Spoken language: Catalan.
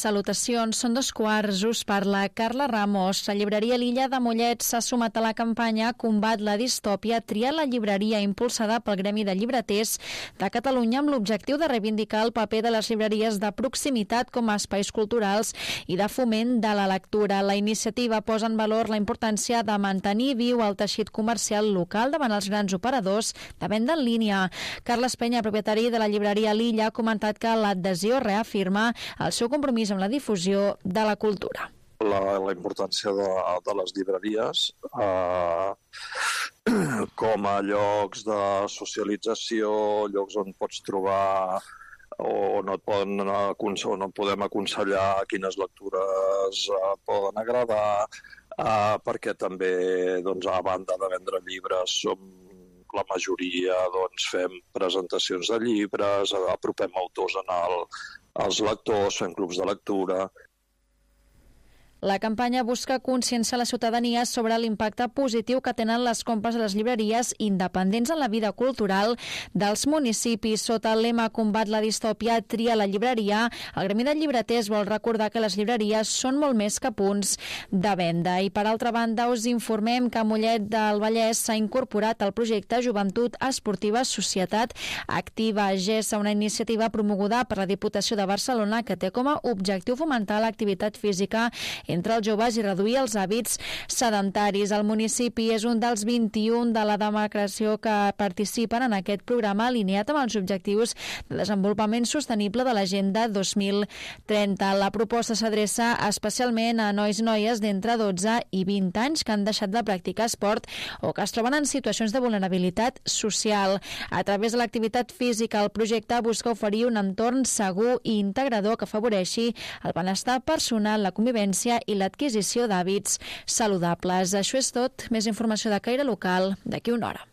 Salutacions, són 2:15, us parla Carla Ramos. La llibreria L'Illa de Mollet s'ha sumat a la campanya Combat la distòpia, tria la llibreria, impulsada pel Gremi de Llibreters de Catalunya amb l'objectiu de reivindicar el paper de les llibreries de proximitat com a espais culturals i de foment de la lectura. La iniciativa posa en valor la importància de mantenir viu el teixit comercial local davant els grans operadors de venda en línia. Carles Penya, propietari de la llibreria L'Illa, ha comentat que l'adhesió reafirma el seu compromís amb la difusió de la cultura. La importància de les llibreries com a llocs de socialització, llocs on pots trobar o no et podem aconsellar quines lectures poden agradar, perquè també, a banda de vendre llibres, la majoria fem presentacions de llibres, apropem autors als lectors, fem clubs de lectura. La campanya busca conscienciar la ciutadania sobre l'impacte positiu que tenen les compres a les llibreries independents en la vida cultural dels municipis. Sota el lema Combat la distòpia, tria la llibreria, el Gremi de Llibreters vol recordar que les llibreries són molt més que punts de venda. I per altra banda, us informem que a Mollet del Vallès s'ha incorporat al projecte Joventut Esportiva Societat Activa GES, una iniciativa promoguda per la Diputació de Barcelona que té com a objectiu fomentar l'activitat física entre els joves i reduir els hàbits sedentaris. El municipi és un dels 21 de la demarcació que participen en aquest programa alineat amb els objectius de desenvolupament sostenible de l'Agenda 2030. La proposta s'adreça especialment a nois i noies d'entre 12 i 20 anys que han deixat de practicar esport o que es troben en situacions de vulnerabilitat social. A través de l'activitat física, el projecte busca oferir un entorn segur i integrador que afavoreixi el benestar personal, la convivència i l'adquisició d'hàbits saludables. Això és tot. Més informació de caire local d'aquí una hora.